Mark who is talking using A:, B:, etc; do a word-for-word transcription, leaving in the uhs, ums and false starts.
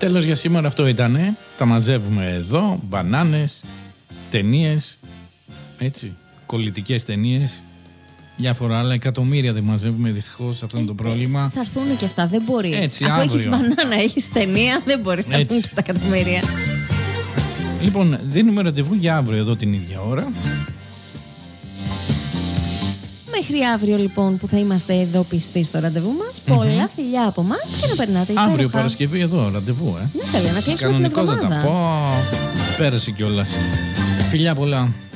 A: Τέλος για σήμερα αυτό ήτανε. Τα μαζεύουμε εδώ. Μπανάνες, ταινίες, έτσι, κολλητικές ταινίες. Διάφορα άλλα εκατομμύρια δεν μαζεύουμε δυστυχώς, αυτό είναι το πρόβλημα.
B: Θα έρθουν και αυτά, δεν μπορεί.
A: Έτσι,
B: αφού
A: αύριο.
B: έχεις μπανάνα, έχεις ταινία, δεν μπορεί να έρθουν και τα εκατομμύρια.
A: Λοιπόν, δίνουμε ραντεβού για αύριο εδώ την ίδια ώρα.
B: Μέχρι αύριο λοιπόν που θα είμαστε εδώ πιστοί στο ραντεβού μας. Mm-hmm. Πολλά φιλιά από μας και να περνάτε υπέροχα.
A: Αύριο Παρασκευή εδώ, ραντεβού, ε.
B: Ναι, θέλει να κλείσουμε την εβδομάδα.
A: Πω, πέρασε κιόλας. Φιλιά πολλά.